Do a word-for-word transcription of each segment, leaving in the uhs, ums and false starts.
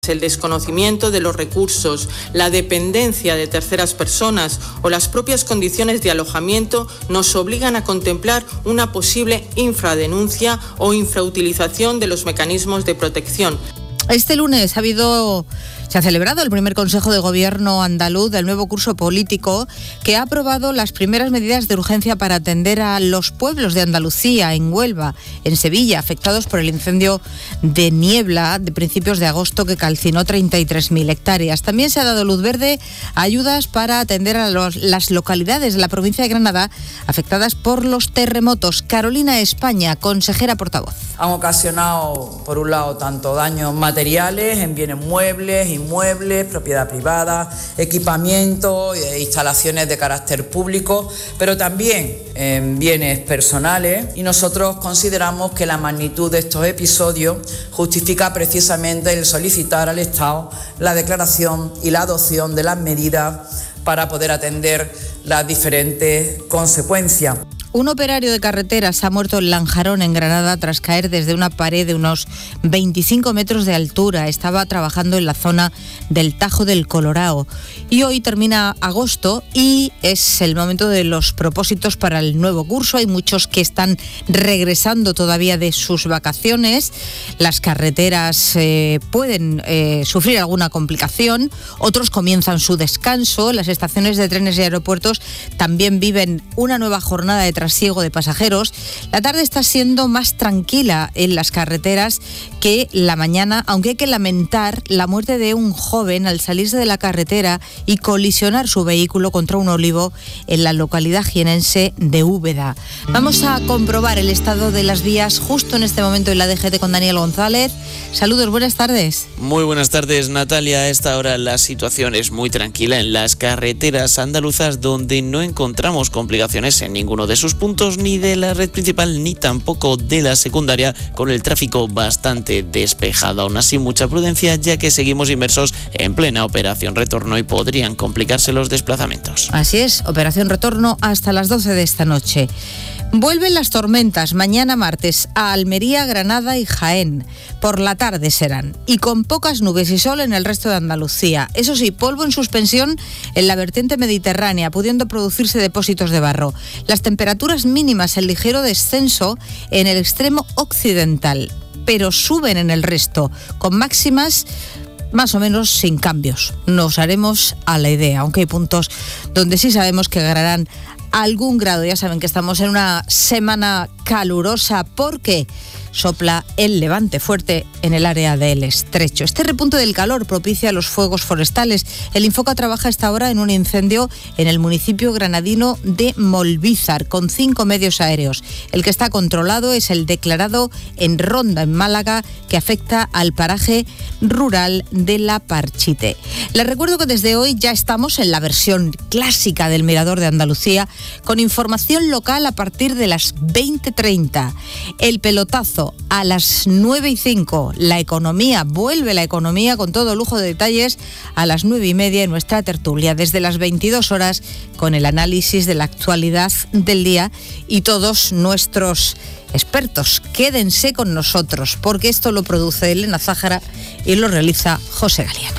El desconocimiento de los recursos, la dependencia de terceras personas o las propias condiciones de alojamiento nos obligan a contemplar una posible infradenuncia o infrautilización de los mecanismos de protección. Este lunes ha habido... Se ha celebrado el primer Consejo de Gobierno andaluz del nuevo curso político, que ha aprobado las primeras medidas de urgencia para atender a los pueblos de Andalucía, en Huelva, en Sevilla, afectados por el incendio de Niebla de principios de agosto que calcinó treinta y tres mil hectáreas. También se ha dado luz verde a ayudas para atender a los, las localidades de la provincia de Granada afectadas por los terremotos. Carolina España, consejera portavoz. Han ocasionado, por un lado, tanto daños materiales en bienes muebles, inmuebles, propiedad privada, equipamiento, eh, instalaciones de carácter público, pero también en bienes personales, y nosotros consideramos que la magnitud de estos episodios justifica precisamente el solicitar al Estado la declaración y la adopción de las medidas para poder atender las diferentes consecuencias. Un operario de carreteras ha muerto en Lanjarón, en Granada, tras caer desde una pared de unos veinticinco metros de altura. Estaba trabajando en la zona del Tajo del Colorao. Y hoy termina agosto y es el momento de los propósitos para el nuevo curso. Hay muchos que están regresando todavía de sus vacaciones. Las carreteras eh, pueden eh, sufrir alguna complicación. Otros comienzan su descanso. Las estaciones de trenes y aeropuertos también viven una nueva jornada de trasiego de pasajeros. La tarde está siendo más tranquila en las carreteras que la mañana, aunque hay que lamentar la muerte de un joven al salirse de la carretera y colisionar su vehículo contra un olivo en la localidad jienense de Úbeda. Vamos a comprobar el estado de las vías justo en este momento en la D G T con Daniel González. Saludos, buenas tardes. Muy buenas tardes, Natalia. A esta hora la situación es muy tranquila en las carreteras andaluzas, donde no encontramos complicaciones en ninguno de sus puntos, ni de la red principal ni tampoco de la secundaria, con el tráfico bastante despejado. Aún así, mucha prudencia, ya que seguimos inmersos en plena operación retorno y podrían complicarse los desplazamientos. Así es, operación retorno hasta las doce de esta noche. Vuelven las tormentas mañana martes a Almería, Granada y Jaén. Por la tarde serán, y con pocas nubes y sol en el resto de Andalucía. Eso sí, polvo en suspensión en la vertiente mediterránea, pudiendo producirse depósitos de barro. Las temperaturas mínimas en ligero descenso en el extremo occidental, pero suben en el resto, con máximas más o menos sin cambios. Nos haremos a la idea, aunque hay puntos donde sí sabemos que ganarán algún grado. Ya saben que estamos en una semana calurosa porque sopla el levante fuerte en el área del Estrecho. Este repunte del calor propicia los fuegos forestales. El Infoca trabaja a esta hora en un incendio en el municipio granadino de Molvízar, con cinco medios aéreos. El que está controlado es el declarado en Ronda, en Málaga, que afecta al paraje rural de La Parchite. Les recuerdo que desde hoy ya estamos en la versión clásica del Mirador de Andalucía, con información local a partir de las veinte treinta. El pelotazo a las nueve y cinco. La economía, vuelve la economía con todo lujo de detalles a las nueve y media en nuestra tertulia, desde las veintidós horas, con el análisis de la actualidad del día y todos nuestros expertos. Quédense con nosotros, porque esto lo produce Elena Zájara y lo realiza José Galeana.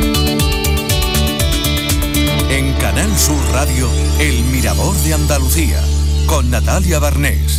En Canal Sur Radio, El Mirador de Andalucía, con Natalia Barnés.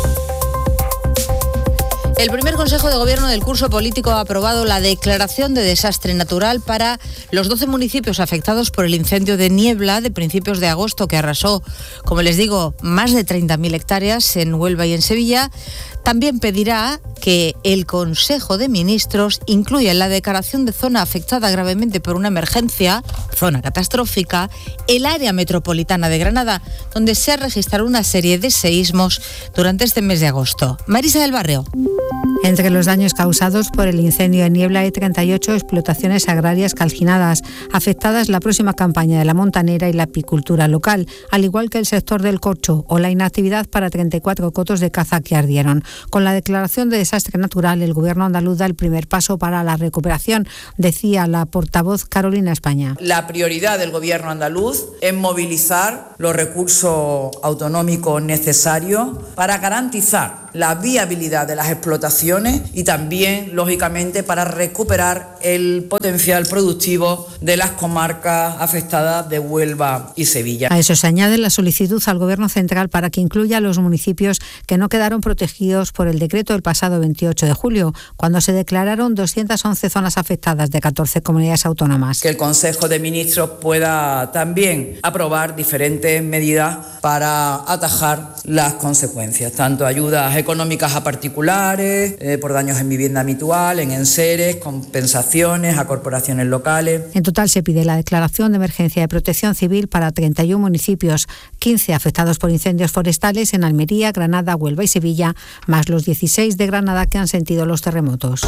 El primer Consejo de Gobierno del curso político ha aprobado la declaración de desastre natural para los doce municipios afectados por el incendio de Niebla de principios de agosto, que arrasó, como les digo, más de treinta mil hectáreas en Huelva y en Sevilla. También pedirá que el Consejo de Ministros incluya en la declaración de zona afectada gravemente por una emergencia, zona catastrófica, el área metropolitana de Granada, donde se ha registrado una serie de seísmos durante este mes de agosto. Marisa del Barrio. Entre los daños causados por el incendio de Niebla hay treinta y ocho explotaciones agrarias calcinadas, afectadas la próxima campaña de la montanera y la apicultura local, al igual que el sector del corcho o la inactividad para treinta y cuatro cotos de caza que ardieron. Con la declaración de desastre natural, el Gobierno andaluz da el primer paso para la recuperación, decía la portavoz Carolina España. La prioridad del Gobierno andaluz es movilizar los recursos autonómicos necesarios para garantizar la viabilidad de las explotaciones y también, lógicamente, para recuperar el potencial productivo de las comarcas afectadas de Huelva y Sevilla. A eso se añade la solicitud al Gobierno central para que incluya a los municipios que no quedaron protegidos por el decreto del pasado veintiocho de julio, cuando se declararon doscientas once zonas afectadas de catorce comunidades autónomas. Que el Consejo de Ministros pueda también aprobar diferentes medidas para atajar las consecuencias, tanto ayudas económicas a particulares, eh, por daños en vivienda habitual, en enseres, compensaciones a corporaciones locales. En total se pide la declaración de emergencia de protección civil para treinta y uno municipios, quince afectados por incendios forestales en Almería, Granada, Huelva y Sevilla, más los dieciséis de Granada que han sentido los terremotos.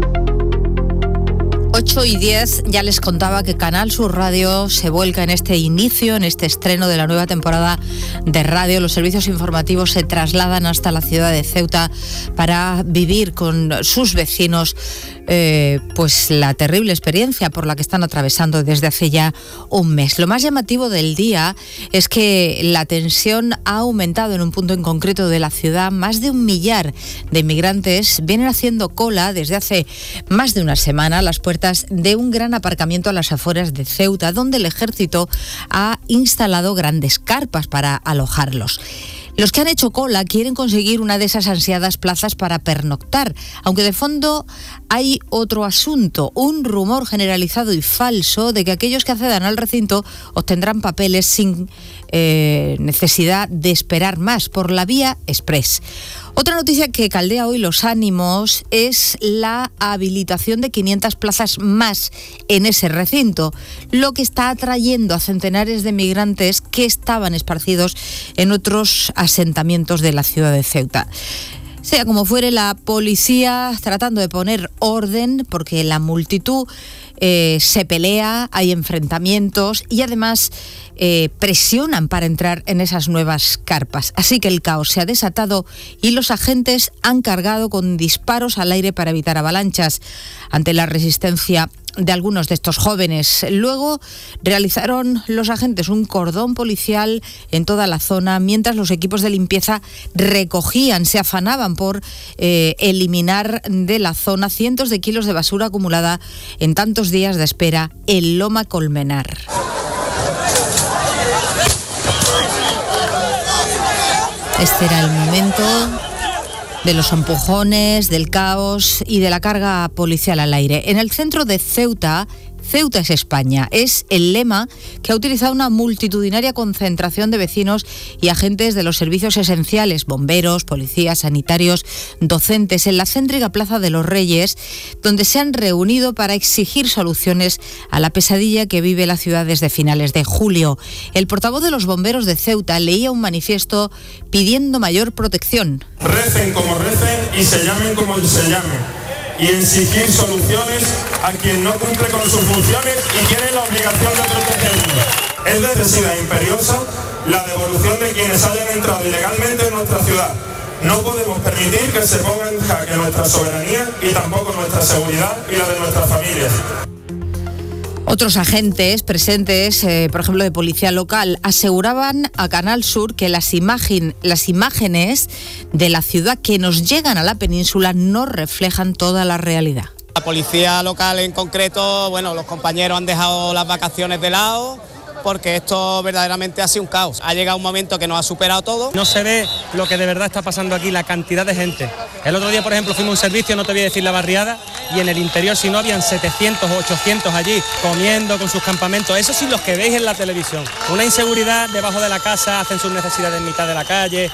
ocho y diez, ya les contaba que Canal Sur Radio se vuelca en este inicio, en este estreno de la nueva temporada de radio. Los servicios informativos se trasladan hasta la ciudad de Ceuta para vivir con sus vecinos eh, pues la terrible experiencia por la que están atravesando desde hace ya un mes. Lo más llamativo del día es que la tensión ha aumentado en un punto en concreto de la ciudad. Más de un millar de inmigrantes vienen haciendo cola desde hace más de una semana a las puertas de un gran aparcamiento a las afueras de Ceuta, donde el ejército ha instalado grandes carpas para alojarlos. Los que han hecho cola quieren conseguir una de esas ansiadas plazas para pernoctar, aunque de fondo hay otro asunto, un rumor generalizado y falso de que aquellos que accedan al recinto obtendrán papeles sin eh, necesidad de esperar más por la vía express. Otra noticia que caldea hoy los ánimos es la habilitación de quinientas plazas más en ese recinto, lo que está atrayendo a centenares de migrantes que estaban esparcidos en otros asentamientos de la ciudad de Ceuta. Sea como fuere, la policía tratando de poner orden porque la multitud eh, se pelea, hay enfrentamientos y además eh, presionan para entrar en esas nuevas carpas. Así que el caos se ha desatado y los agentes han cargado con disparos al aire para evitar avalanchas ante la resistencia de algunos de estos jóvenes. Luego realizaron los agentes un cordón policial en toda la zona, mientras los equipos de limpieza recogían, se afanaban por eh, eliminar de la zona cientos de kilos de basura acumulada en tantos días de espera en Loma Colmenar. Este era el momento de los empujones, del caos y de la carga policial al aire. En el centro de Ceuta, Ceuta es España, es el lema que ha utilizado una multitudinaria concentración de vecinos y agentes de los servicios esenciales, bomberos, policías, sanitarios, docentes, en la céntrica Plaza de los Reyes, donde se han reunido para exigir soluciones a la pesadilla que vive la ciudad desde finales de julio. El portavoz de los bomberos de Ceuta leía un manifiesto pidiendo mayor protección. Recen como recen y se llamen como se llamen, y exigir soluciones a quien no cumple con sus funciones y tiene la obligación de protegernos. Es de necesidad imperiosa la devolución de quienes hayan entrado ilegalmente en nuestra ciudad. No podemos permitir que se ponga en jaque nuestra soberanía y tampoco nuestra seguridad y la de nuestras familias. Otros agentes presentes, eh, por ejemplo de policía local, aseguraban a Canal Sur que las, imagen, las imágenes de la ciudad que nos llegan a la península no reflejan toda la realidad. La policía local en concreto, bueno, los compañeros han dejado las vacaciones de lado porque esto verdaderamente ha sido un caos. Ha llegado un momento que nos ha superado todo. No se ve lo que de verdad está pasando aquí, la cantidad de gente. El otro día, por ejemplo, fuimos a un servicio, no te voy a decir la barriada, y en el interior, si no, habían setecientos o ochocientos allí, comiendo con sus campamentos. Eso sí, los que veis en la televisión. Una inseguridad debajo de la casa, hacen sus necesidades en mitad de la calle.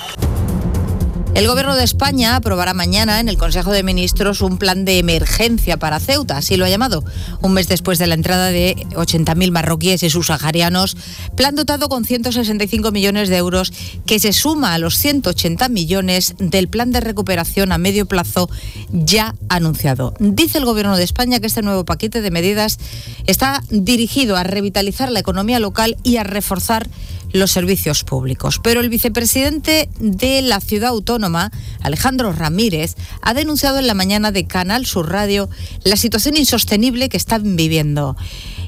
El Gobierno de España aprobará mañana en el Consejo de Ministros un plan de emergencia para Ceuta, así lo ha llamado, un mes después de la entrada de ochenta mil marroquíes y subsaharianos, plan dotado con ciento sesenta y cinco millones de euros que se suma a los ciento ochenta millones del plan de recuperación a medio plazo ya anunciado. Dice el Gobierno de España que este nuevo paquete de medidas está dirigido a revitalizar la economía local y a reforzar los servicios públicos. Pero el vicepresidente de la ciudad autónoma, Alejandro Ramírez, ha denunciado en la mañana de Canal Sur Radio la situación insostenible que están viviendo.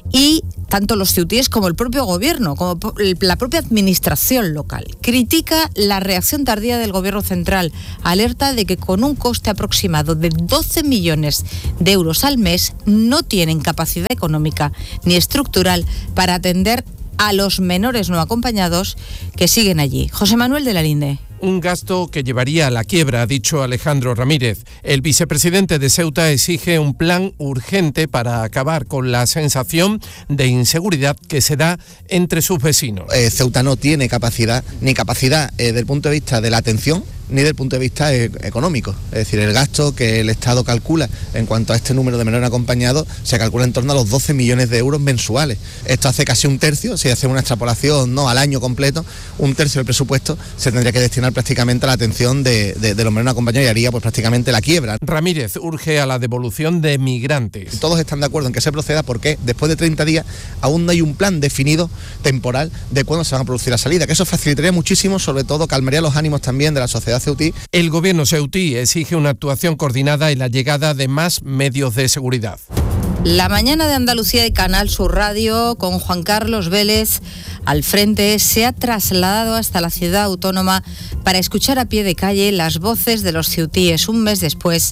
Y tanto los ceutíes como el propio gobierno, como la propia administración local, critica la reacción tardía del gobierno central. Alerta de que con un coste aproximado de doce millones de euros al mes no tienen capacidad económica ni estructural para atender a los menores no acompañados que siguen allí. José Manuel de la Linde. Un gasto que llevaría a la quiebra, ha dicho Alejandro Ramírez. El vicepresidente de Ceuta exige un plan urgente para acabar con la sensación de inseguridad que se da entre sus vecinos. Eh, Ceuta no tiene capacidad, ni capacidad eh, desde el punto de vista de la atención, ni desde el punto de vista eh, económico. Es decir, el gasto que el Estado calcula en cuanto a este número de menores acompañados se calcula en torno a los doce millones de euros mensuales. Esto hace casi un tercio, si hace una extrapolación no al año completo, un tercio del presupuesto se tendría que destinar prácticamente a la atención de, de, de los menores acompañados y haría pues prácticamente la quiebra. Ramírez urge a la devolución de migrantes. Todos están de acuerdo en que se proceda porque después de treinta días aún no hay un plan definido temporal de cuándo se van a producir la salida, que eso facilitaría muchísimo, sobre todo calmaría los ánimos también de la sociedad ceutí. El gobierno ceutí exige una actuación coordinada y la llegada de más medios de seguridad. La mañana de Andalucía y Canal Sur Radio, con Juan Carlos Vélez al frente, se ha trasladado hasta la ciudad autónoma para escuchar a pie de calle las voces de los ceutíes un mes después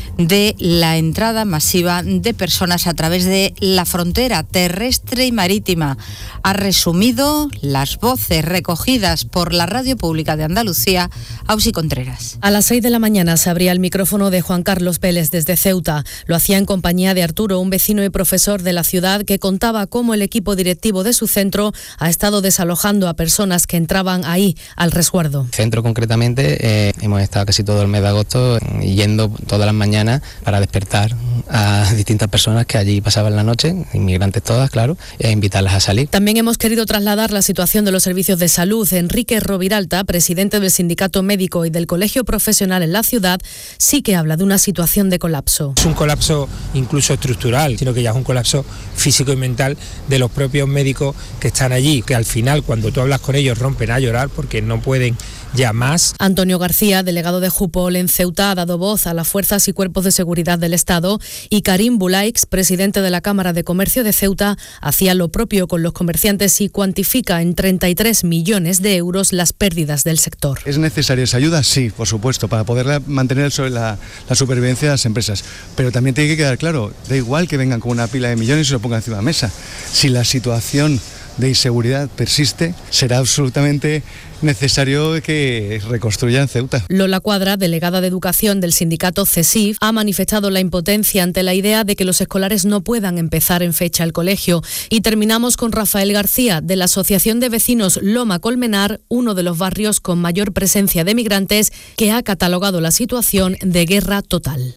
de la entrada masiva de personas a través de la frontera terrestre y marítima. Ha resumido las voces recogidas por la Radio Pública de Andalucía, Ausi Contreras. A las seis de la mañana se abría el micrófono de Juan Carlos Vélez desde Ceuta. Lo hacía en compañía de Arturo, un vecino y profesor de la ciudad, que contaba cómo el equipo directivo de su centro ha estado desalojando a personas que entraban ahí al resguardo. Centro concretamente, eh, hemos estado casi todo el mes de agosto yendo todas las mañanas para despertar a distintas personas que allí pasaban la noche, inmigrantes todas, claro, e invitarlas a salir. También hemos querido trasladar la situación de los servicios de salud. Enrique Roviralta, presidente del Sindicato Médico y del Colegio Profesional en la ciudad, sí que habla de una situación de colapso. Es un colapso incluso estructural, sino que ya es un colapso físico y mental de los propios médicos que están allí, que al final cuando tú hablas con ellos rompen a llorar porque no pueden ya más. Antonio García, delegado de Jupol en Ceuta, ha dado voz a las fuerzas y cuerpos de seguridad del Estado, y Karim Bulaix, presidente de la Cámara de Comercio de Ceuta, hacía lo propio con los comerciantes y cuantifica en treinta y tres millones de euros las pérdidas del sector. ¿Es necesaria esa ayuda? Sí, por supuesto, para poder mantener la, la supervivencia de las empresas. Pero también tiene que quedar claro, da igual que vengan con una pila de millones y se lo pongan encima de la mesa. Si la situación de inseguridad persiste, será absolutamente necesario que reconstruyan Ceuta. Lola Cuadra, delegada de Educación del sindicato CESIF, ha manifestado la impotencia ante la idea de que los escolares no puedan empezar en fecha el colegio. Y terminamos con Rafael García, de la Asociación de Vecinos Loma Colmenar, uno de los barrios con mayor presencia de migrantes, que ha catalogado la situación de guerra total.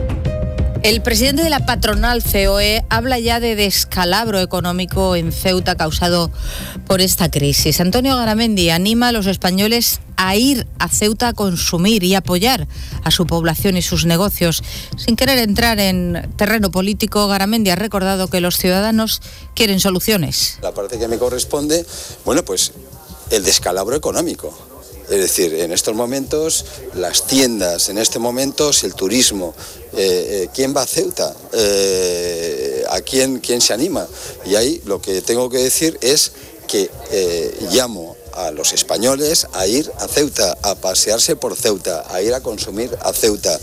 El presidente de la patronal C O E habla ya de descalabro económico en Ceuta causado por esta crisis. Antonio Garamendi anima a los españoles a ir a Ceuta a consumir y apoyar a su población y sus negocios. Sin querer entrar en terreno político, Garamendi ha recordado que los ciudadanos quieren soluciones. La parte que me corresponde, bueno, pues el descalabro económico. Es decir, en estos momentos, las tiendas, en este momento, el turismo, eh, eh, ¿quién va a Ceuta? Eh, ¿A quién, quién se anima? Y ahí lo que tengo que decir es que eh, llamo a los españoles a ir a Ceuta, a pasearse por Ceuta, a ir a consumir a Ceuta.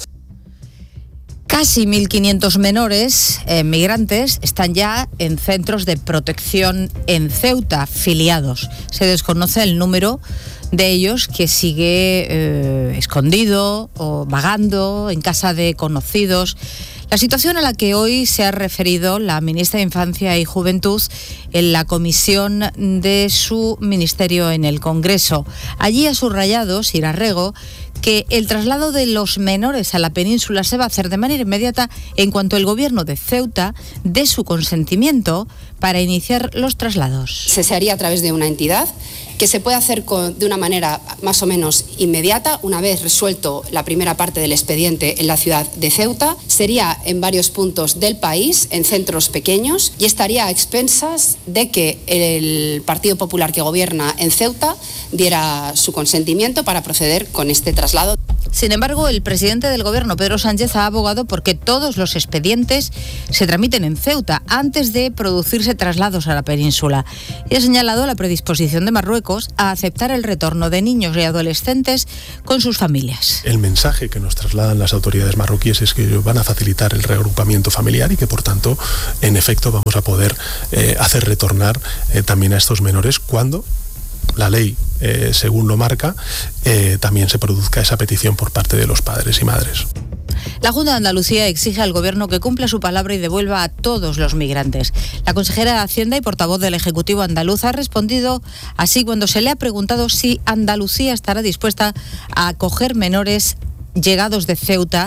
Casi mil quinientos menores eh, migrantes están ya en centros de protección en Ceuta, afiliados. Se desconoce el número de ellos que sigue eh, escondido o vagando en casa de conocidos. La situación a la que hoy se ha referido la ministra de Infancia y Juventud en la comisión de su ministerio en el Congreso. Allí ha subrayado Sira Rego que el traslado de los menores a la península se va a hacer de manera inmediata en cuanto el gobierno de Ceuta dé su consentimiento para iniciar los traslados. Se haría a través de una entidad que se puede hacer con, de una manera más o menos inmediata, una vez resuelto la primera parte del expediente en la ciudad de Ceuta. Sería en varios puntos del país, en centros pequeños, y estaría a expensas de que el Partido Popular que gobierna en Ceuta diera su consentimiento para proceder con este traslado. Sin embargo, el presidente del Gobierno, Pedro Sánchez, ha abogado porque todos los expedientes se tramiten en Ceuta antes de producirse traslados a la península. Y ha señalado la predisposición de Marruecos a aceptar el retorno de niños y adolescentes con sus familias. El mensaje que nos trasladan las autoridades marroquíes es que van a facilitar el reagrupamiento familiar y que, por tanto, en efecto, vamos a poder eh, hacer retornar eh, también a estos menores cuando la ley, eh, según lo marca, eh, también se produzca esa petición por parte de los padres y madres. La Junta de Andalucía exige al Gobierno que cumpla su palabra y devuelva a todos los migrantes. La consejera de Hacienda y portavoz del Ejecutivo andaluz ha respondido así cuando se le ha preguntado si Andalucía estará dispuesta a acoger menores llegados de Ceuta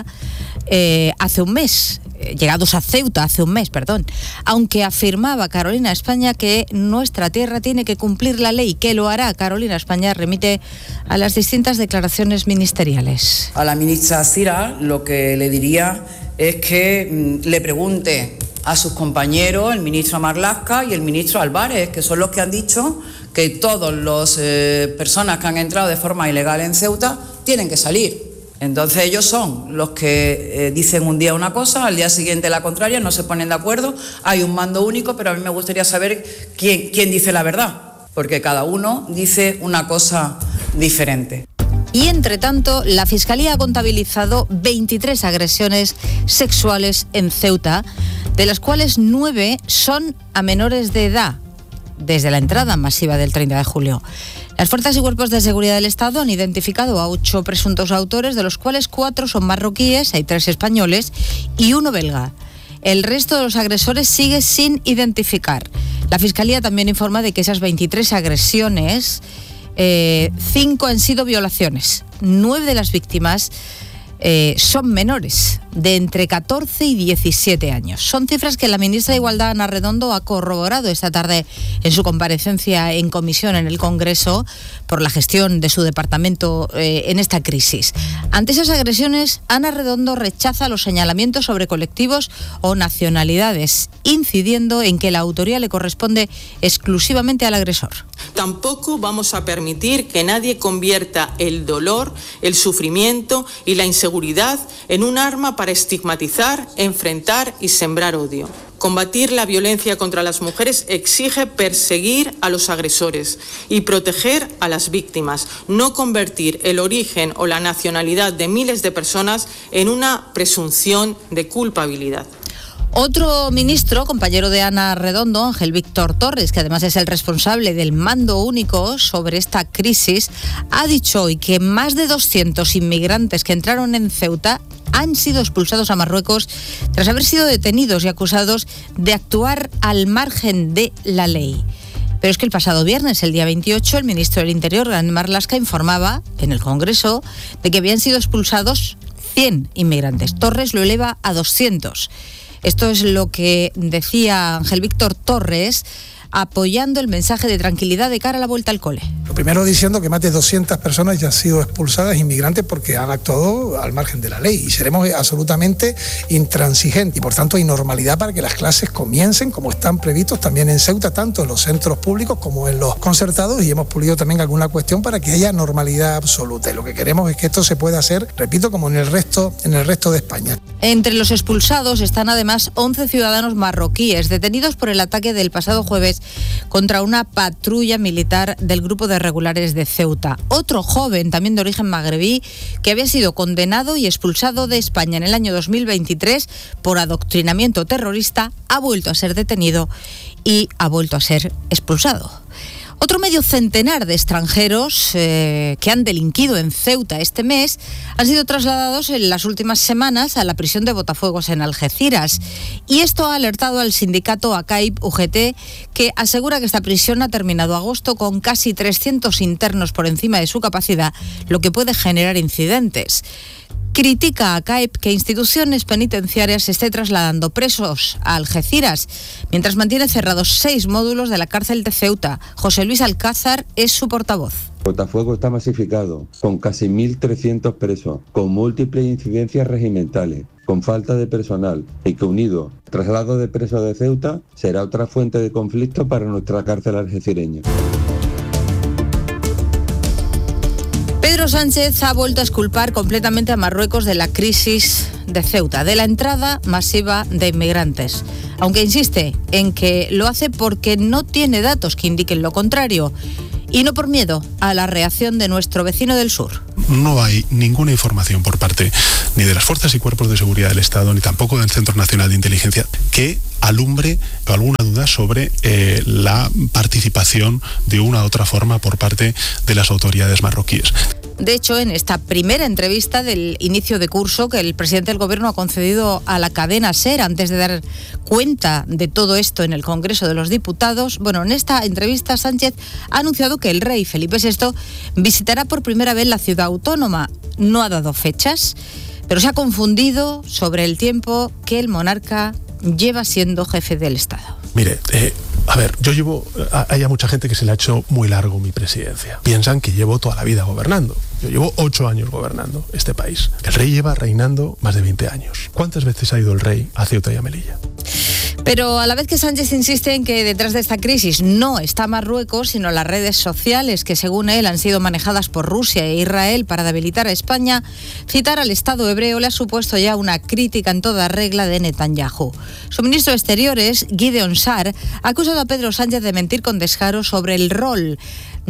eh, hace un mes. Llegados a Ceuta hace un mes, perdón, aunque afirmaba Carolina España que nuestra tierra tiene que cumplir la ley, que lo hará. Carolina España remite a las distintas declaraciones ministeriales. A la ministra Cira lo que le diría es que mmm, le pregunte a sus compañeros, el ministro Marlaska y el ministro Álvarez, que son los que han dicho que todas las eh, personas que han entrado de forma ilegal en Ceuta tienen que salir. Entonces ellos son los que eh, dicen un día una cosa, al día siguiente la contraria, no se ponen de acuerdo, hay un mando único, pero a mí me gustaría saber quién, quién dice la verdad, porque cada uno dice una cosa diferente. Y entre tanto, la Fiscalía ha contabilizado veintitrés agresiones sexuales en Ceuta, de las cuales nueve son a menores de edad, desde la entrada masiva del treinta de julio. Las fuerzas y cuerpos de seguridad del Estado han identificado a ocho presuntos autores, de los cuales cuatro son marroquíes, hay tres españoles y uno belga. El resto de los agresores sigue sin identificar. La Fiscalía también informa de que esas veintitrés agresiones, eh, cinco han sido violaciones. Nueve de las víctimas eh, son menores, de entre catorce y diecisiete años. Son cifras que la ministra de Igualdad, Ana Redondo, ha corroborado esta tarde en su comparecencia en comisión en el Congreso por la gestión de su departamento eh, en esta crisis. Ante esas agresiones, Ana Redondo rechaza los señalamientos sobre colectivos o nacionalidades, incidiendo en que la autoría le corresponde exclusivamente al agresor. Tampoco vamos a permitir que nadie convierta el dolor, el sufrimiento y la inseguridad en un arma para estigmatizar, enfrentar y sembrar odio. Combatir la violencia contra las mujeres exige perseguir a los agresores y proteger a las víctimas, no convertir el origen o la nacionalidad de miles de personas en una presunción de culpabilidad. Otro ministro, compañero de Ana Redondo, Ángel Víctor Torres, que además es el responsable del mando único sobre esta crisis, ha dicho hoy que más de doscientos inmigrantes que entraron en Ceuta han sido expulsados a Marruecos tras haber sido detenidos y acusados de actuar al margen de la ley. Pero es que el pasado viernes, el día veintiocho, el ministro del Interior, Grande Marlaska, informaba en el Congreso de que habían sido expulsados cien inmigrantes. Torres lo eleva a doscientos. Esto es lo que decía Ángel Víctor Torres, apoyando el mensaje de tranquilidad de cara a la vuelta al cole. Lo primero diciendo que más de doscientas personas ya han sido expulsadas, inmigrantes, porque han actuado al margen de la ley, y seremos absolutamente intransigentes, y por tanto hay normalidad para que las clases comiencen como están previstos también en Ceuta, tanto en los centros públicos como en los concertados, y hemos pulido también alguna cuestión para que haya normalidad absoluta, y lo que queremos es que esto se pueda hacer, repito, como en el resto, en el resto de España. Entre los expulsados están además once ciudadanos marroquíes detenidos por el ataque del pasado jueves contra una patrulla militar del grupo de regulares de Ceuta. Otro joven, también de origen magrebí, que había sido condenado y expulsado de España en el año dos mil veintitrés por adoctrinamiento terrorista, ha vuelto a ser detenido y ha vuelto a ser expulsado. Otro medio centenar de extranjeros eh, que han delinquido en Ceuta este mes han sido trasladados en las últimas semanas a la prisión de Botafuegos en Algeciras. Y esto ha alertado al sindicato ACAIP U G T, que asegura que esta prisión ha terminado agosto con casi trescientos internos por encima de su capacidad, lo que puede generar incidentes. critica a CAEP que instituciones penitenciarias esté trasladando presos a Algeciras, mientras mantiene cerrados seis módulos de la cárcel de Ceuta. José Luis Alcázar es su portavoz. Botafuego está masificado, con casi mil trescientos presos, con múltiples incidencias regimentales, con falta de personal y que unido al traslado de presos de Ceuta será otra fuente de conflicto para nuestra cárcel algecireña. Pedro Sánchez ha vuelto a exculpar completamente a Marruecos de la crisis de Ceuta, de la entrada masiva de inmigrantes, aunque insiste en que lo hace porque no tiene datos que indiquen lo contrario y no por miedo a la reacción de nuestro vecino del sur. No hay ninguna información por parte ni de las fuerzas y cuerpos de seguridad del Estado, ni tampoco del Centro Nacional de Inteligencia, que alumbre alguna duda sobre eh, la participación de una u otra forma por parte de las autoridades marroquíes. De hecho, en esta primera entrevista del inicio de curso que el presidente del Gobierno ha concedido a la cadena SER antes de dar cuenta de todo esto en el Congreso de los Diputados, bueno, en esta entrevista Sánchez ha anunciado que el rey Felipe sexto visitará por primera vez la ciudad autónoma. No ha dado fechas, pero se ha confundido sobre el tiempo que el monarca lleva siendo jefe del Estado. Mire, eh, a ver, yo llevo, hay mucha gente que se le ha hecho muy largo mi presidencia. Piensan que llevo toda la vida gobernando. Yo llevo ocho años gobernando este país. El rey lleva reinando más de veinte años. ¿Cuántas veces ha ido el rey a Ceuta y a Melilla? Pero a la vez que Sánchez insiste en que detrás de esta crisis no está Marruecos, sino las redes sociales que, según él, han sido manejadas por Rusia e Israel para debilitar a España, citar al Estado hebreo le ha supuesto ya una crítica en toda regla de Netanyahu. Su ministro de Exteriores, Gideon Sa'ar, ha acusado a Pedro Sánchez de mentir con descaro sobre el rol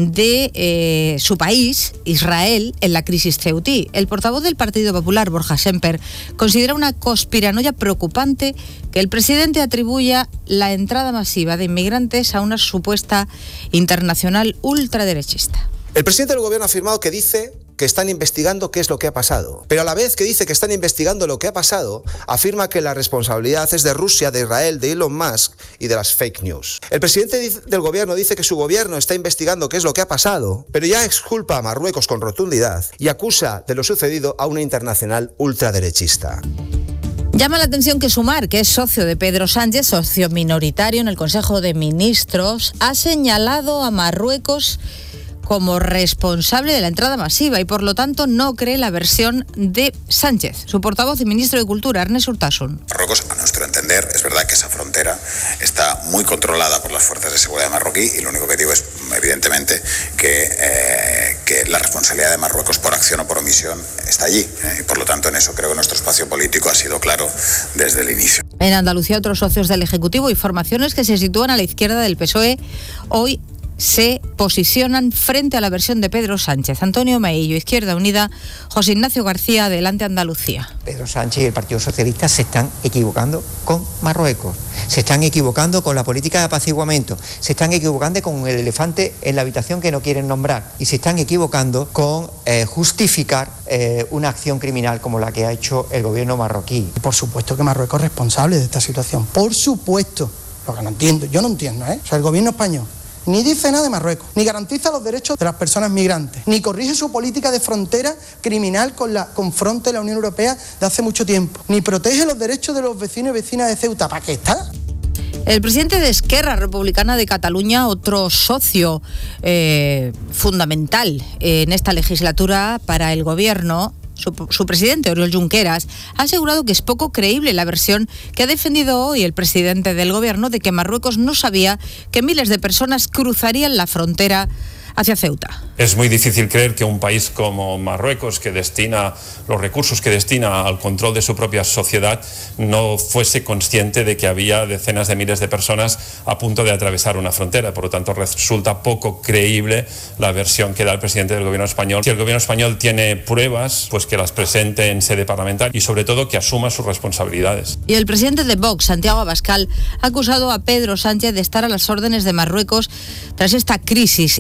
de eh, su país, Israel, en la crisis ceutí. El portavoz del Partido Popular, Borja Semper, considera una conspiranoia preocupante que el presidente atribuya la entrada masiva de inmigrantes a una supuesta internacional ultraderechista. El presidente del Gobierno ha afirmado que dice que están investigando qué es lo que ha pasado. Pero a la vez que dice que están investigando lo que ha pasado, afirma que la responsabilidad es de Rusia, de Israel, de Elon Musk y de las fake news. El presidente del Gobierno dice que su gobierno está investigando qué es lo que ha pasado, pero ya exculpa a Marruecos con rotundidad y acusa de lo sucedido a una internacional ultraderechista. Llama la atención que Sumar, que es socio de Pedro Sánchez, socio minoritario en el Consejo de Ministros, ha señalado a Marruecos como responsable de la entrada masiva y por lo tanto no cree la versión de Sánchez. Su portavoz y ministro de Cultura, Ernest Urtasun. Marruecos, a nuestro entender, es verdad que esa frontera está muy controlada por las fuerzas de seguridad marroquí y lo único que digo es, evidentemente, que, eh, que la responsabilidad de Marruecos por acción o por omisión está allí. Eh, y por lo tanto, en eso creo que nuestro espacio político ha sido claro desde el inicio. En Andalucía, otros socios del Ejecutivo y formaciones que se sitúan a la izquierda del P S O E hoy se posicionan frente a la versión de Pedro Sánchez. Antonio Maillo, Izquierda Unida, José Ignacio García, Adelante Andalucía. Pedro Sánchez y el Partido Socialista se están equivocando con Marruecos, se están equivocando con la política de apaciguamiento, se están equivocando con el elefante en la habitación que no quieren nombrar y se están equivocando con eh, justificar eh, una acción criminal como la que ha hecho el gobierno marroquí. Por supuesto que Marruecos es responsable de esta situación, por supuesto. Lo que no entiendo, yo no entiendo, ¿eh? O sea, el gobierno español ni dice nada de Marruecos, ni garantiza los derechos de las personas migrantes, ni corrige su política de frontera criminal con la con fronte de la Unión Europea de hace mucho tiempo, ni protege los derechos de los vecinos y vecinas de Ceuta. ¿Para qué está? El presidente de Esquerra Republicana de Cataluña, otro socio eh, fundamental en esta legislatura para el gobierno, Su, su presidente, Oriol Junqueras, ha asegurado que es poco creíble la versión que ha defendido hoy el presidente del gobierno de que Marruecos no sabía que miles de personas cruzarían la frontera hacia Ceuta. Es muy difícil creer que un país como Marruecos, que destina los recursos que destina al control de su propia sociedad, no fuese consciente de que había decenas de miles de personas a punto de atravesar una frontera. Por lo tanto, resulta poco creíble la versión que da el presidente del gobierno español. Si el gobierno español tiene pruebas, pues que las presente en sede parlamentaria y sobre todo que asuma sus responsabilidades. Y el presidente de Vox, Santiago Abascal, ha acusado a Pedro Sánchez de estar a las órdenes de Marruecos tras esta crisis y ha anunciado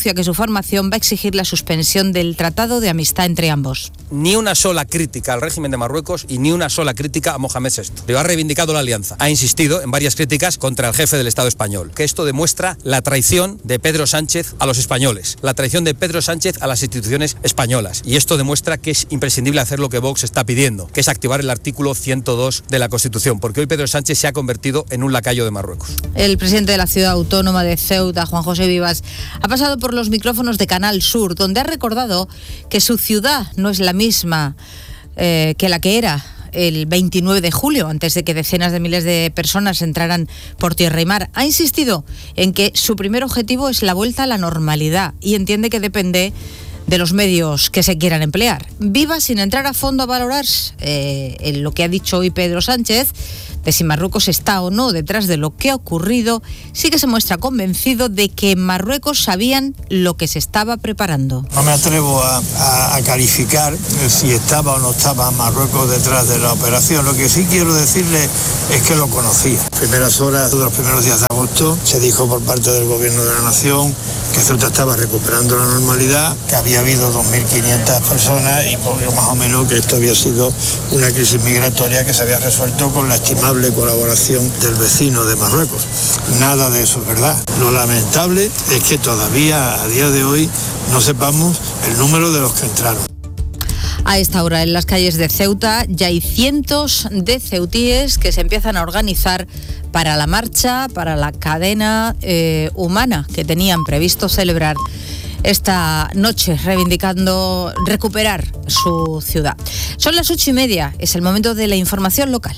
anuncia que su formación va a exigir la suspensión del Tratado de Amistad entre ambos. Ni una sola crítica al régimen de Marruecos y ni una sola crítica a Mohamed sexto. Lo ha reivindicado la alianza. Ha insistido en varias críticas contra el jefe del Estado español. Que esto demuestra la traición de Pedro Sánchez a los españoles, la traición de Pedro Sánchez a las instituciones españolas. Y esto demuestra que es imprescindible hacer lo que Vox está pidiendo, que es activar el artículo ciento dos de la Constitución, porque hoy Pedro Sánchez se ha convertido en un lacayo de Marruecos. El presidente de la ciudad autónoma de Ceuta, Juan José Vivas, ha pasado por los micrófonos de Canal Sur, donde ha recordado que su ciudad no es la misma eh, que la que era el veintinueve de julio, antes de que decenas de miles de personas entraran por tierra y mar. Ha insistido en que su primer objetivo es la vuelta a la normalidad y entiende que depende de los medios que se quieran emplear. Viva, sin entrar a fondo a valorar eh, en lo que ha dicho hoy Pedro Sánchez, de si Marruecos está o no detrás de lo que ha ocurrido, sí que se muestra convencido de que en Marruecos sabían lo que se estaba preparando. No me atrevo a, a, a calificar si estaba o no estaba Marruecos detrás de la operación. Lo que sí quiero decirle es que lo conocía. Primeras horas, los primeros días de agosto, se dijo por parte del Gobierno de la Nación que Ceuta estaba recuperando la normalidad, que había habido dos mil quinientas personas y poco más o menos que esto había sido una crisis migratoria que se había resuelto con la estimable colaboración del vecino de Marruecos. Nada de eso es verdad. Lo lamentable es que todavía a día de hoy no sepamos el número de los que entraron. A esta hora en las calles de Ceuta ya hay cientos de ceutíes que se empiezan a organizar para la marcha, para la cadena eh, humana que tenían previsto celebrar esta noche, reivindicando recuperar su ciudad. Son las ocho y media, es el momento de la información local.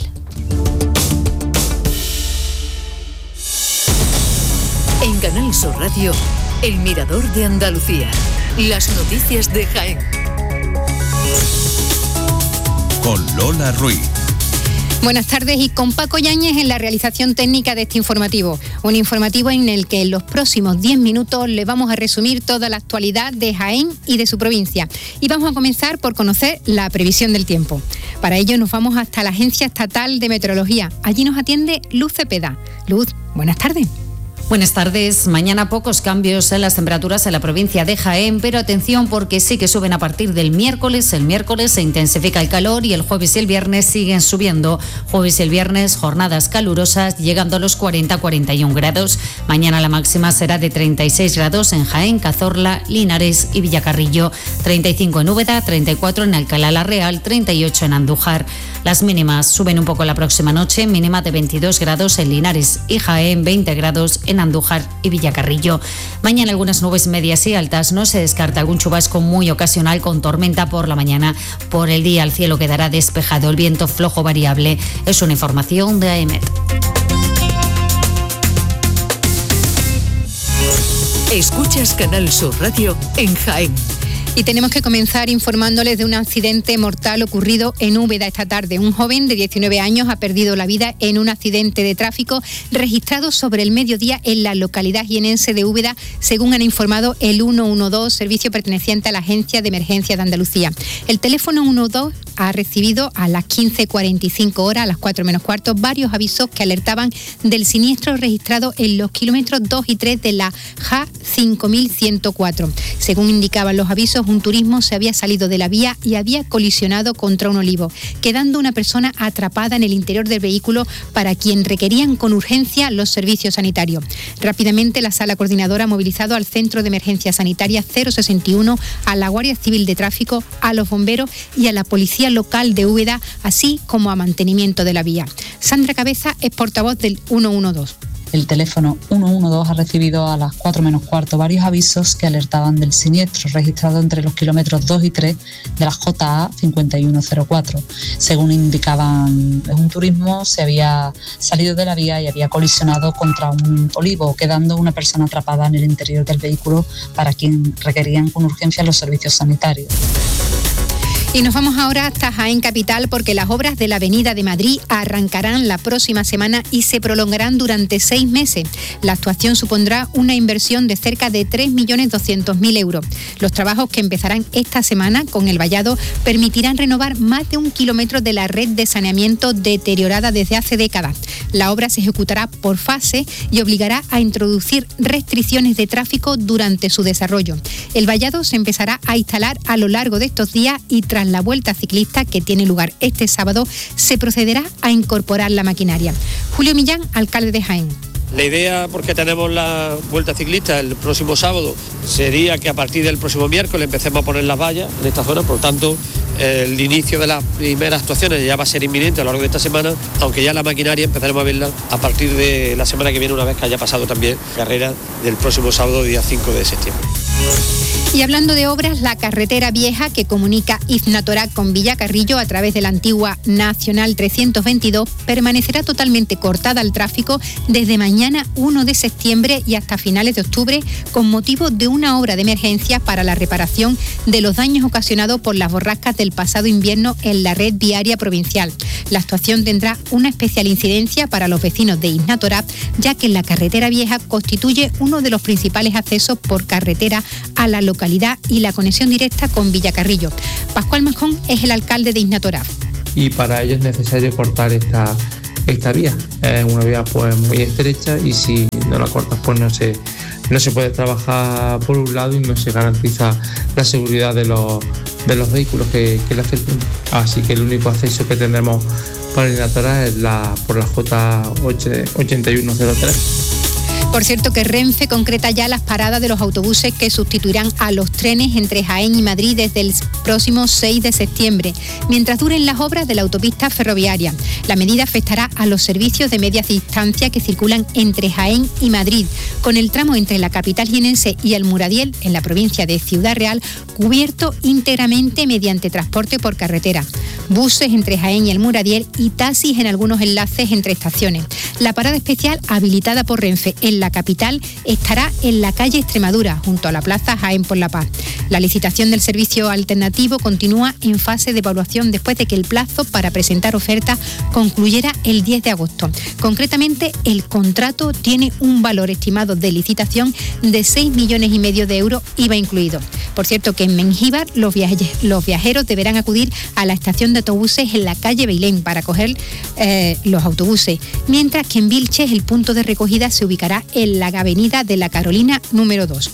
En Canal Sur Radio, El Mirador de Andalucía. Las noticias de Jaén. Con Lola Ruiz. Buenas tardes, y con Paco Yáñez en la realización técnica de este informativo. Un informativo en el que en los próximos diez minutos le vamos a resumir toda la actualidad de Jaén y de su provincia. Y vamos a comenzar por conocer la previsión del tiempo. Para ello nos vamos hasta la Agencia Estatal de Meteorología. Allí nos atiende Luz Cepeda. Luz, buenas tardes. Buenas tardes. Mañana pocos cambios en las temperaturas en la provincia de Jaén, pero atención porque sí que suben a partir del miércoles. El miércoles se intensifica el calor y el jueves y el viernes siguen subiendo. Jueves y el viernes jornadas calurosas llegando a los cuarenta a cuarenta y un grados. Mañana la máxima será de treinta y seis grados en Jaén, Cazorla, Linares y Villacarrillo. treinta y cinco en Úbeda, treinta y cuatro en Alcalá la Real, treinta y ocho en Andújar. Las mínimas suben un poco la próxima noche, mínima de veintidós grados en Linares y Jaén, veinte grados en Andújar y Villacarrillo. Mañana algunas nubes medias y altas, no se descarta algún chubasco muy ocasional con tormenta por la mañana. Por el día el cielo quedará despejado, el viento flojo variable. Es una información de A E M E T. Escuchas Canal Sur Radio en Jaén. Y tenemos que comenzar informándoles de un accidente mortal ocurrido en Úbeda esta tarde. Un joven de diecinueve años ha perdido la vida en un accidente de tráfico registrado sobre el mediodía en la localidad jienense de Úbeda, según han informado el ciento doce, servicio perteneciente a la Agencia de Emergencia de Andalucía. El teléfono ciento doce ha recibido a las quince cuarenta y cinco horas, a las cuatro menos cuarto, varios avisos que alertaban del siniestro registrado en los kilómetros dos y tres de la J cinco mil ciento cuatro. Según indicaban los avisos, un turismo se había salido de la vía y había colisionado contra un olivo, quedando una persona atrapada en el interior del vehículo, para quien requerían con urgencia los servicios sanitarios. Rápidamente la sala coordinadora ha movilizado al Centro de Emergencia Sanitaria cero sesenta y uno, a la Guardia Civil de Tráfico, a los bomberos y a la Policía Local de Úbeda, así como a mantenimiento de la vía. Sandra Cabeza es portavoz del ciento doce. El teléfono ciento doce ha recibido a las cuatro menos cuarto varios avisos que alertaban del siniestro registrado entre los kilómetros dos y tres de la J A cincuenta y uno cero cuatro. Según indicaban, un turismo se había salido de la vía y había colisionado contra un olivo, quedando una persona atrapada en el interior del vehículo, para quien requerían con urgencia los servicios sanitarios. Y nos vamos ahora hasta Jaén Capital porque las obras de la Avenida de Madrid arrancarán la próxima semana y se prolongarán durante seis meses. La actuación supondrá una inversión de cerca de tres millones doscientos mil euros. Los trabajos que empezarán esta semana con el vallado permitirán renovar más de un kilómetro de la red de saneamiento deteriorada desde hace décadas. La obra se ejecutará por fase y obligará a introducir restricciones de tráfico durante su desarrollo. El vallado se empezará a instalar a lo largo de estos días y tras la vuelta ciclista que tiene lugar este sábado se procederá a incorporar la maquinaria. Julio Millán, alcalde de Jaén. La idea, porque tenemos la vuelta ciclista el próximo sábado, sería que a partir del próximo miércoles empecemos a poner las vallas en esta zona, por lo tanto el inicio de las primeras actuaciones ya va a ser inminente a lo largo de esta semana, aunque ya la maquinaria empezaremos a verla a partir de la semana que viene, una vez que haya pasado también la carrera del próximo sábado, día cinco de septiembre. Y hablando de obras, la carretera vieja que comunica Iznatorá con Villacarrillo a través de la antigua Nacional trescientos veintidós permanecerá totalmente cortada al tráfico desde mañana uno de septiembre y hasta finales de octubre con motivo de una obra de emergencia para la reparación de los daños ocasionados por las borrascas del pasado invierno en la red viaria provincial. La actuación tendrá una especial incidencia para los vecinos de Iznatorá, ya que la carretera vieja constituye uno de los principales accesos por carretera a la localidad y la conexión directa con Villacarrillo. Pascual Majón es el alcalde de Iznatorá. Y para ello es necesario cortar esta, esta vía. Es una vía pues muy estrecha y si no la cortas pues no se, no se puede trabajar por un lado y no se garantiza la seguridad de los, de los vehículos que, que la afecten. Así que el único acceso que tendremos para Iznatorá es la, por la J ochenta y uno cero tres. Por cierto que Renfe concreta ya las paradas de los autobuses que sustituirán a los trenes entre Jaén y Madrid desde el próximo seis de septiembre, mientras duren las obras de la autopista ferroviaria. La medida afectará a los servicios de media distancia que circulan entre Jaén y Madrid, con el tramo entre la capital jienense y el Muradiel, en la provincia de Ciudad Real, cubierto íntegramente mediante transporte por carretera. Buses entre Jaén y el Muradiel y taxis en algunos enlaces entre estaciones. La parada especial habilitada por Renfe en la capital estará en la calle Extremadura, junto a la plaza Jaén por la Paz. La licitación del servicio alternativo continúa en fase de evaluación después de que el plazo para presentar ofertas concluyera el diez de agosto. Concretamente, el contrato tiene un valor estimado de licitación de seis millones y medio de euros, I V A incluido. Por cierto que en Mengíbar los, viaje, los viajeros deberán acudir a la estación de autobuses en la calle Beilén para coger eh, los autobuses, mientras que en Vilches el punto de recogida se ubicará en la avenida de la Carolina número dos.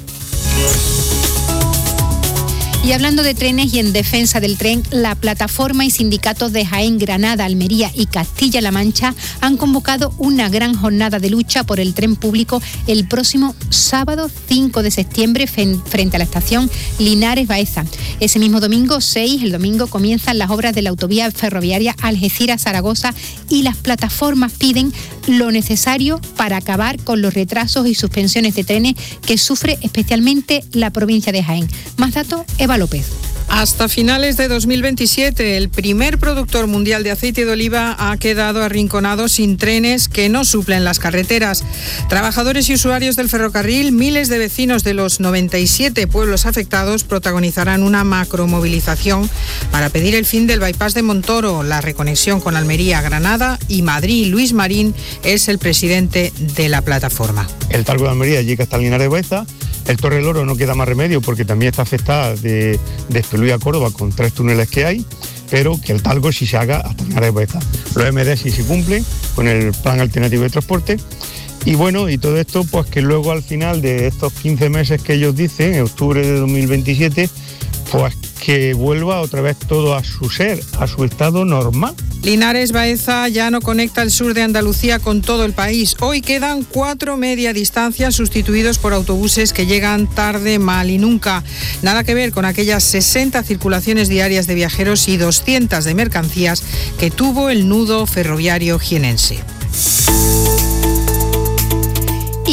Y hablando de trenes y en defensa del tren, la plataforma y sindicatos de Jaén, Granada, Almería y Castilla-La Mancha han convocado una gran jornada de lucha por el tren público el próximo sábado cinco de septiembre frente a la estación Linares Baeza. Ese mismo domingo seis, el domingo, comienzan las obras de la autovía ferroviaria Algeciras-Zaragoza y las plataformas piden lo necesario para acabar con los retrasos y suspensiones de trenes que sufre especialmente la provincia de Jaén. Más datos, Eva López. Hasta finales de dos mil veintisiete, el primer productor mundial de aceite de oliva ha quedado arrinconado sin trenes que no suplen las carreteras. Trabajadores y usuarios del ferrocarril, miles de vecinos de los noventa y siete pueblos afectados protagonizarán una macromovilización para pedir el fin del bypass de Montoro, la reconexión con Almería, Granada y Madrid. Luis Marín es el presidente de la plataforma. El Talgo de Almería llega hasta Linares Baeza. El Torre del Oro no queda más remedio porque también está afectada de, de Espelú a Córdoba con tres túneles que hay, pero que el Talgo sí se haga hasta Linares Baeza. Los M D sí se cumplen con el plan alternativo de transporte. Y bueno, y todo esto pues que luego al final de estos quince meses que ellos dicen, en octubre de dos mil veintisiete, pues que vuelva otra vez todo a su ser, a su estado normal. Linares Baeza ya no conecta el sur de Andalucía con todo el país. Hoy quedan cuatro media distancias sustituidos por autobuses que llegan tarde, mal y nunca. Nada que ver con aquellas sesenta circulaciones diarias de viajeros y doscientas de mercancías que tuvo el nudo ferroviario jienense. Y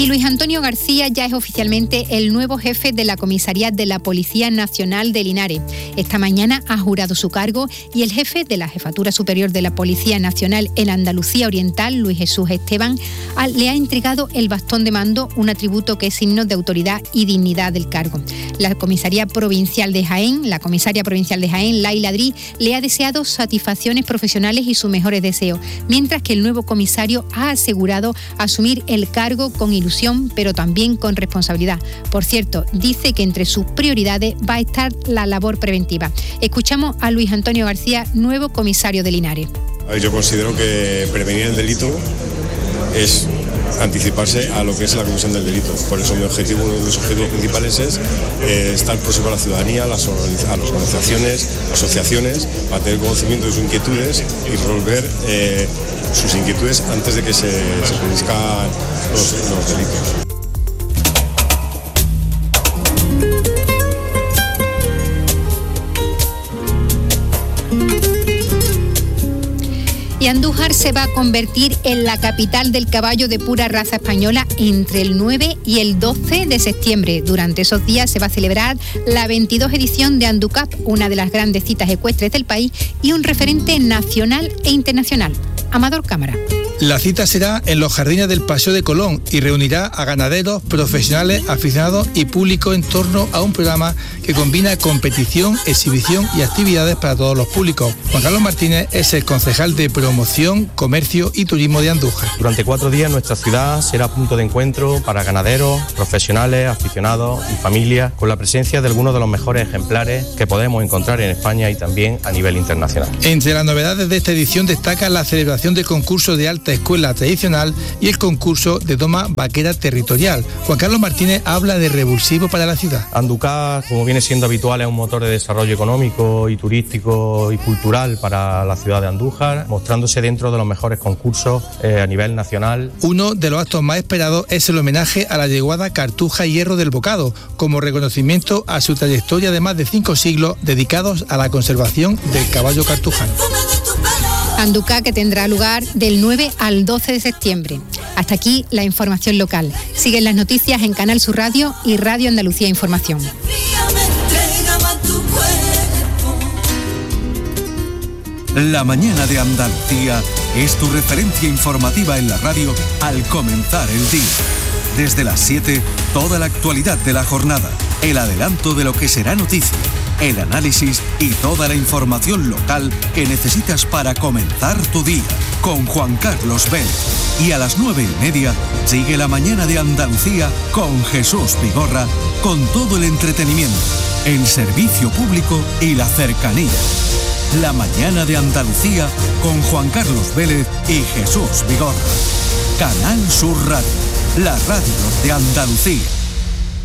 Y Luis Antonio García ya es oficialmente el nuevo jefe de la Comisaría de la Policía Nacional de Linares. Esta mañana ha jurado su cargo y el jefe de la Jefatura Superior de la Policía Nacional en Andalucía Oriental, Luis Jesús Esteban, le ha entregado el bastón de mando, un atributo que es signo de autoridad y dignidad del cargo. La Comisaría Provincial de Jaén, la Comisaria Provincial de Jaén, Laila Drí, le ha deseado satisfacciones profesionales y sus mejores deseos, mientras que el nuevo comisario ha asegurado asumir el cargo con ilusión, pero también con responsabilidad. Por cierto, dice que entre sus prioridades va a estar la labor preventiva. Escuchamos a Luis Antonio García, nuevo comisario de Linares. Yo considero que prevenir el delito es anticiparse a lo que es la comisión del delito. Por eso mi objetivo, uno de mis objetivos principales es eh, estar próximo a la ciudadanía, a las, a las organizaciones, asociaciones, para tener conocimiento de sus inquietudes y resolver eh, sus inquietudes antes de que se, se produzcan los, los delitos. Y Andújar se va a convertir en la capital del caballo de pura raza española entre el nueve y el doce de septiembre. Durante esos días se va a celebrar la veintidós edición de Anducap, una de las grandes citas ecuestres del país y un referente nacional e internacional. Amador Cámara. La cita será en los jardines del Paseo de Colón y reunirá a ganaderos, profesionales, aficionados y público en torno a un programa que combina competición, exhibición y actividades para todos los públicos. Juan Carlos Martínez es el concejal de Promoción, Comercio y Turismo de Andújar. Durante cuatro días nuestra ciudad será punto de encuentro para ganaderos, profesionales, aficionados y familias, con la presencia de algunos de los mejores ejemplares que podemos encontrar en España y también a nivel internacional. Entre las novedades de esta edición destaca la celebración del concurso de alta escuela tradicional y el concurso de doma vaquera territorial. Juan Carlos Martínez habla de revulsivo para la ciudad. Andújar, como viene siendo habitual, es un motor de desarrollo económico y turístico y cultural para la ciudad de Andújar, mostrándose dentro de los mejores concursos eh, a nivel nacional. Uno de los actos más esperados es el homenaje a la yeguada Cartuja Hierro del Bocado, como reconocimiento a su trayectoria de más de cinco siglos dedicados a la conservación del caballo cartujano. Anducá, que tendrá lugar del nueve al doce de septiembre. Hasta aquí la información local. Siguen las noticias en Canal Sur Radio y Radio Andalucía Información. La mañana de Andalucía es tu referencia informativa en la radio al comenzar el día. Desde las siete, toda la actualidad de la jornada, el adelanto de lo que será noticia, el análisis y toda la información local que necesitas para comenzar tu día, con Juan Carlos Vélez. Y a las nueve y media sigue la mañana de Andalucía con Jesús Vigorra, con todo el entretenimiento, el servicio público y la cercanía. La mañana de Andalucía con Juan Carlos Vélez y Jesús Vigorra. Canal Sur Radio, la radio de Andalucía.